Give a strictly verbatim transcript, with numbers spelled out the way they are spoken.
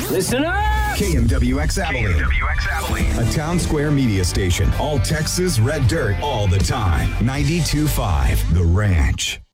Listen up! K M W X Abilene. K M W X Abilene. A Town Square media station. All Texas red dirt all the time. ninety-two point five The Ranch.